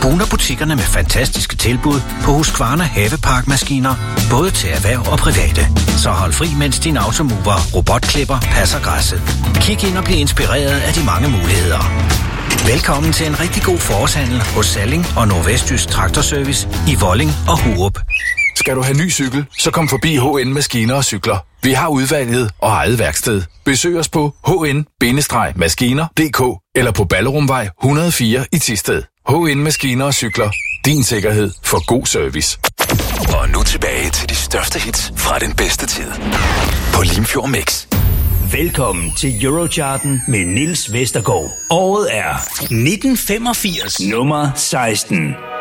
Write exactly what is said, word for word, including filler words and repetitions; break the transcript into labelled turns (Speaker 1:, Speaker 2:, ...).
Speaker 1: Bugner butikkerne med fantastiske tilbud på Husqvarna haveparkmaskiner, både til erhverv og private. Så hold fri, mens din automover, robotklipper, passer græsset. Kig ind og bliv inspireret af de mange muligheder. Velkommen til en rigtig god forårshandel hos Salling og Nordvestjysk Traktorservice i Volling og Hurup.
Speaker 2: Skal du have ny cykel, så kom forbi H N Maskiner og Cykler. Vi har udvalget og eget værksted. Besøg os på h n bindestreg maskiner punktum d k eller på Ballerumvej et hundrede og fire i Thisted. H N Maskiner og Cykler. Din sikkerhed for god service.
Speaker 3: Og nu tilbage til de største hits fra den bedste tid på Limfjord Mix.
Speaker 4: Velkommen til Eurocharten med Niels Vestergaard. Året er nitten femogfirs, nummer seksten.